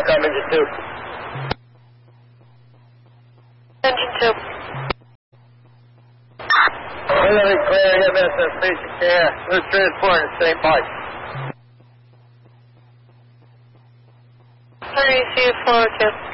Starcom, engine 2. Engine 2. Really clear, MSS basic care. We're transporting the same part. 3C402.